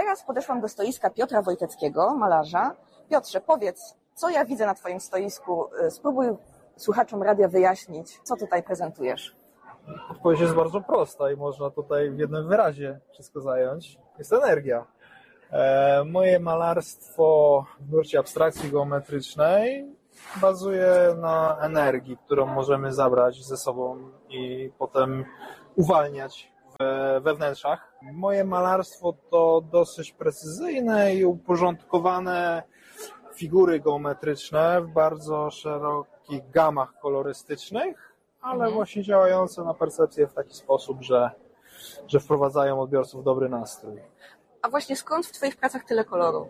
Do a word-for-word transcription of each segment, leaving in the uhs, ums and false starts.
teraz podeszłam do stoiska Piotra Wojteckiego, malarza. Piotrze, powiedz, co ja widzę na twoim stoisku? Spróbuj słuchaczom radia wyjaśnić, co tutaj prezentujesz. Odpowiedź jest bardzo prosta i można tutaj w jednym wyrazie wszystko zająć. Jest energia. E, moje malarstwo w nurcie abstrakcji geometrycznej bazuje na energii, którą możemy zabrać ze sobą i potem uwalniać we, we wnętrzach. Moje malarstwo to dosyć precyzyjne i uporządkowane figury geometryczne w bardzo szerokich gamach kolorystycznych, ale mhm. właśnie działające na percepcję w taki sposób, że, że wprowadzają odbiorców w dobry nastrój. A właśnie skąd w twoich pracach tyle koloru?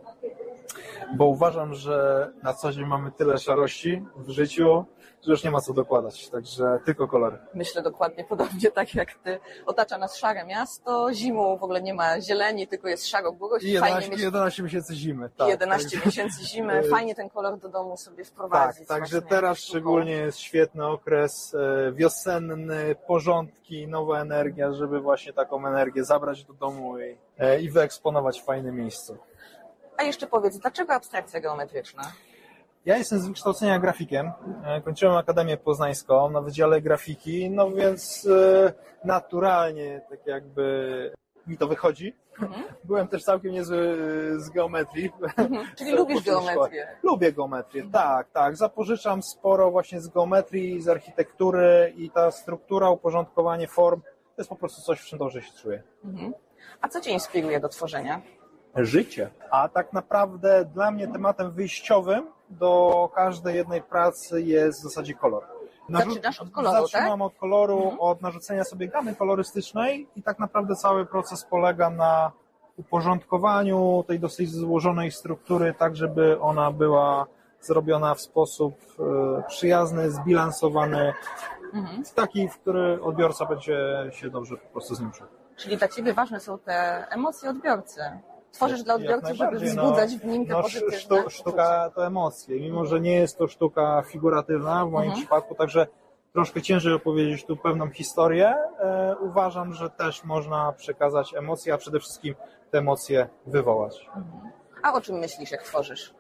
Bo uważam, że na co dzień mamy tyle szarości w życiu, że już nie ma co dokładać, także tylko kolory. Myślę dokładnie podobnie tak jak ty. Otacza nas szare miasto, zimą w ogóle nie ma zieleni, tylko jest szaroburość. I jedenaście, mieć... jedenaście miesięcy zimy. Tak, jedenaście także... miesięcy zimy, fajnie ten kolor do domu sobie wprowadzić. Tak, także teraz szczególnie jest świetny okres wiosenny, porządki, nowa energia, żeby właśnie taką energię zabrać do domu i, i wyeksponować w fajnym miejscu. A jeszcze powiedz, dlaczego abstrakcja geometryczna? Ja jestem z wykształcenia grafikiem, kończyłem Akademię Poznańską na Wydziale Grafiki, no więc naturalnie tak jakby mi to wychodzi. Mhm. Byłem też całkiem niezły z geometrii. Mhm. Czyli lubisz geometrię? Lubię geometrię, mhm. tak, tak. Zapożyczam sporo właśnie z geometrii, z architektury i ta struktura, uporządkowanie form to jest po prostu coś, w czym dobrze się czuję. Mhm. A co cię inspiruje do tworzenia? Życie. A tak naprawdę dla mnie tematem wyjściowym do każdej jednej pracy jest w zasadzie kolor. Narzu- Zaczynasz od koloru, Zaczynam tak? od koloru, mhm. od narzucenia sobie gamy kolorystycznej i tak naprawdę cały proces polega na uporządkowaniu tej dosyć złożonej struktury, tak żeby ona była zrobiona w sposób e, przyjazny, zbilansowany, mhm. taki, w który odbiorca będzie się dobrze po prostu z nim czuł. Czyli dla ciebie ważne są te emocje odbiorcy. Tworzysz dla odbiorcy, żeby wzbudzać no, w nim te no, pozytywne sztu, Sztuka to emocje, mimo że nie jest to sztuka figuratywna w moim mhm. przypadku, także troszkę ciężej opowiedzieć tu pewną historię. E, uważam, że też można przekazać emocje, a przede wszystkim te emocje wywołać. Mhm. A o czym myślisz, jak tworzysz?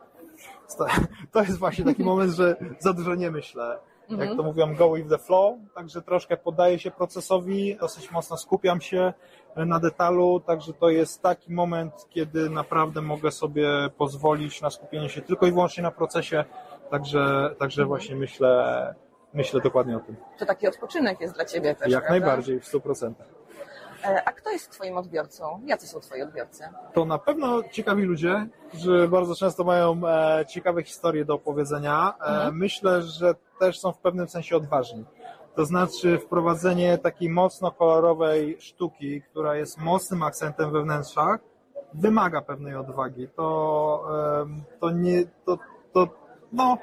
To jest właśnie taki moment, że za dużo nie myślę. Jak to mówią, go with the flow, także troszkę poddaję się procesowi, dosyć mocno skupiam się na detalu, także to jest taki moment, kiedy naprawdę mogę sobie pozwolić na skupienie się tylko i wyłącznie na procesie, także, także właśnie myślę, myślę dokładnie o tym. To taki odpoczynek jest dla ciebie też, Jak prawda? najbardziej, w stu procentach. A kto jest twoim odbiorcą? Jacy są twoi odbiorcy? To na pewno ciekawi ludzie, którzy bardzo często mają e, ciekawe historie do opowiedzenia. E, mhm. Myślę, że też są w pewnym sensie odważni. To znaczy wprowadzenie takiej mocno kolorowej sztuki, która jest mocnym akcentem we wnętrzach, wymaga pewnej odwagi. To, e, to nie... To, to, no,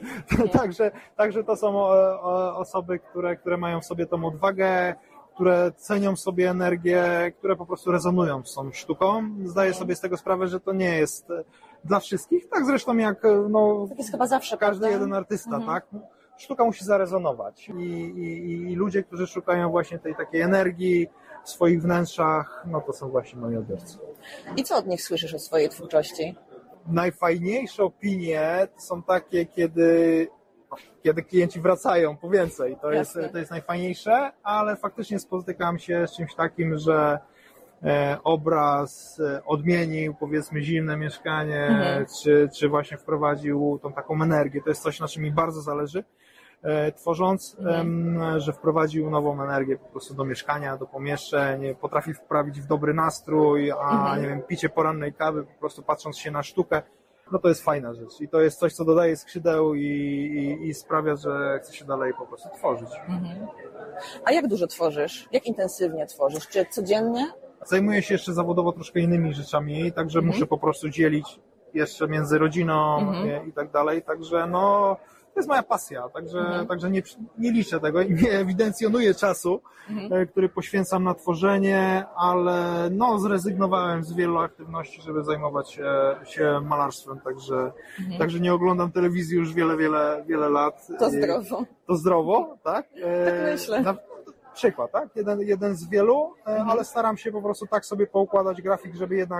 także, także to są osoby, które, które mają w sobie tą odwagę, które cenią sobie energię, które po prostu rezonują z tą sztuką. Zdaję sobie z tego sprawę, że to nie jest dla wszystkich, tak zresztą jak no, tak jest chyba zawsze, każdy prawda? jeden artysta, mhm. tak? Sztuka musi zarezonować I, i, i ludzie, którzy szukają właśnie tej takiej energii w swoich wnętrzach, no to są właśnie moi odbiorcy. I co od nich słyszysz o swojej twórczości? Najfajniejsze opinie są takie, kiedy kiedy klienci wracają po więcej. To jest, to jest najfajniejsze, ale faktycznie spotykam się z czymś takim, że e, obraz odmienił, powiedzmy, zimne mieszkanie, mhm. czy, czy właśnie wprowadził tą taką energię. To jest coś, na czym mi bardzo zależy, e, tworząc, mhm. e, że wprowadził nową energię po prostu do mieszkania, do pomieszczeń, potrafi wprawić w dobry nastrój, a mhm. nie wiem, picie porannej kawy, po prostu patrząc się na sztukę, no to jest fajna rzecz i to jest coś, co dodaje skrzydeł i, i, i sprawia, że chce się dalej po prostu tworzyć. Mhm. A jak dużo tworzysz? Jak intensywnie tworzysz? Czy codziennie? Zajmuję się jeszcze zawodowo troszkę innymi rzeczami, także mhm. muszę po prostu dzielić jeszcze między rodziną mhm. i, i tak dalej, także no to jest moja pasja, także, mhm. także nie, nie liczę tego i nie ewidencjonuję czasu, mhm. który poświęcam na tworzenie, ale no zrezygnowałem z wielu aktywności, żeby zajmować się, się malarstwem, także, mhm. także nie oglądam telewizji już wiele, wiele, wiele lat. To zdrowo. To zdrowo, tak? Tak myślę. Na, przykład, tak? Jeden, jeden z wielu, mhm. ale staram się po prostu tak sobie poukładać grafik, żeby jednak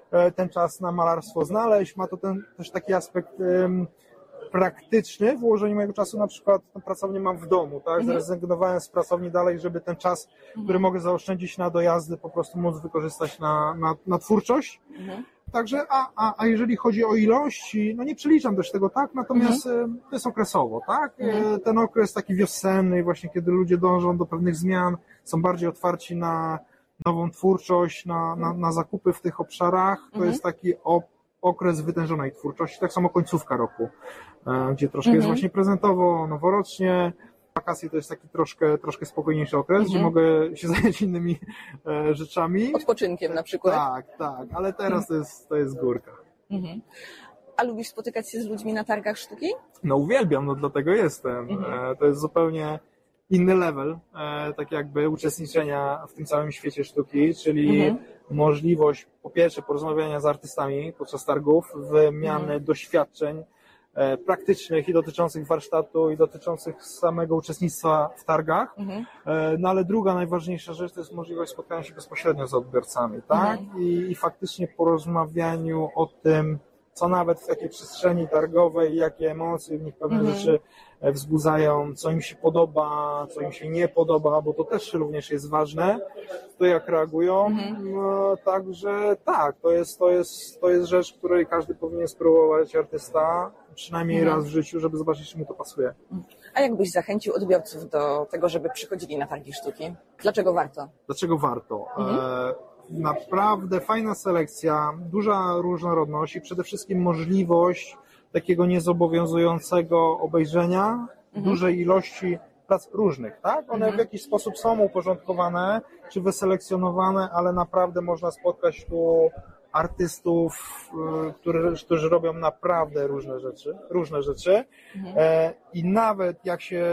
ten czas na malarstwo znaleźć. Ma to ten, też taki aspekt um, praktyczny w ułożeniu mojego czasu. Na przykład no, pracownię mam w domu, tak? Zrezygnowałem z pracowni dalej, żeby ten czas, który mogę zaoszczędzić na dojazdy, po prostu móc wykorzystać na, na, na twórczość. Mhm. Także, a, a, a jeżeli chodzi o ilości, no nie przeliczam też tego tak, natomiast mhm. to jest okresowo, tak? Mhm. Ten okres taki wiosenny, właśnie kiedy ludzie dążą do pewnych zmian, są bardziej otwarci na nową twórczość, na, na, na zakupy w tych obszarach, to mhm. jest taki op, okres wytężonej twórczości, tak samo końcówka roku, gdzie troszkę mhm. jest właśnie prezentowo, noworocznie. Wakacje to jest taki troszkę, troszkę spokojniejszy okres, mhm. gdzie mogę się zająć innymi e, rzeczami. Odpoczynkiem na przykład. Tak, tak, ale teraz to jest, to jest górka. Mhm. A lubisz spotykać się z ludźmi na targach sztuki? No uwielbiam, no dlatego jestem. Mhm. E, to jest zupełnie inny level, e, tak jakby uczestniczenia w tym całym świecie sztuki, czyli mhm. możliwość po pierwsze porozmawiania z artystami podczas targów, wymiany mhm. doświadczeń praktycznych i dotyczących warsztatu i dotyczących samego uczestnictwa w targach, mhm. no ale druga najważniejsza rzecz to jest możliwość spotkania się bezpośrednio z odbiorcami, tak? Mhm. I, i faktycznie porozmawianiu o tym, co nawet w takiej przestrzeni targowej, jakie emocje w nich pewne mhm. rzeczy wzbudzają, co im się podoba, co im się nie podoba, bo to też również jest ważne, to jak reagują. Mhm. No, także tak, to jest, to, jest, to jest rzecz, której każdy powinien spróbować, artysta, przynajmniej mhm. raz w życiu, żeby zobaczyć, czy mu to pasuje. A jak byś zachęcił odbiorców do tego, żeby przychodzili na targi sztuki? Dlaczego warto? Dlaczego warto? Mhm. E, naprawdę fajna selekcja, duża różnorodność i przede wszystkim możliwość takiego niezobowiązującego obejrzenia mhm. dużej ilości prac różnych, tak? One mhm. w jakiś sposób są uporządkowane, czy wyselekcjonowane, ale naprawdę można spotkać tu artystów, którzy, którzy robią naprawdę różne rzeczy, różne rzeczy. Mhm. E, i nawet jak się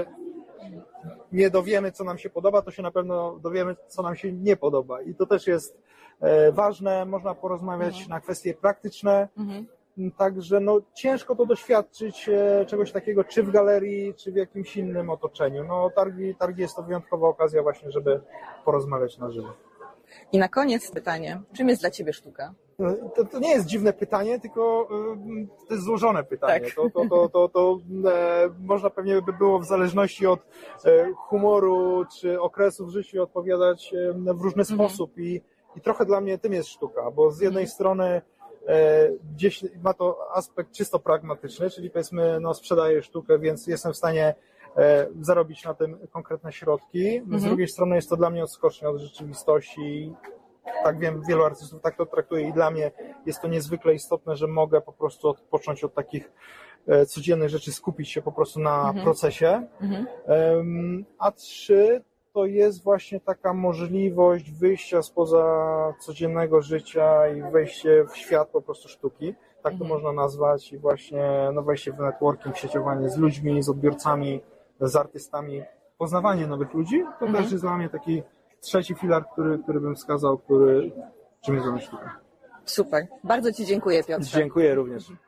nie dowiemy, co nam się podoba, to się na pewno dowiemy, co nam się nie podoba. I to też jest e, ważne, można porozmawiać mhm. na kwestie praktyczne, mhm. także no, ciężko to doświadczyć e, czegoś takiego, czy w galerii, czy w jakimś innym otoczeniu. No, targi, targi jest to wyjątkowa okazja właśnie, żeby porozmawiać na żywo. I na koniec pytanie, czym jest dla Ciebie sztuka? To, to nie jest dziwne pytanie, tylko to jest złożone pytanie. Tak. To, to, to, to, to e, można pewnie by było w zależności od e, humoru czy okresu w życiu odpowiadać e, w różny mhm. sposób i, i trochę dla mnie tym jest sztuka, bo z jednej mhm. strony e, gdzieś ma to aspekt czysto pragmatyczny, czyli powiedzmy no, sprzedaję sztukę, więc jestem w stanie e, zarobić na tym konkretne środki. Mhm. Z drugiej strony jest to dla mnie odskocznia od rzeczywistości. Tak wiem, wielu artystów tak to traktuje i dla mnie jest to niezwykle istotne, że mogę po prostu odpocząć od takich e, codziennych rzeczy, skupić się po prostu na mhm. procesie. Mhm. Um, a trzy to jest właśnie taka możliwość wyjścia spoza codziennego życia i wejście w świat po prostu sztuki. Tak to mhm. można nazwać i właśnie no, wejście w networking, sieciowanie z ludźmi, z odbiorcami, z artystami, poznawanie nowych ludzi. To mhm. też jest dla mnie taki trzeci filar, który, który bym wskazał, który czym jest dla mnie sztuka. Super. Bardzo Ci dziękuję, Piotrze. Dziękuję również.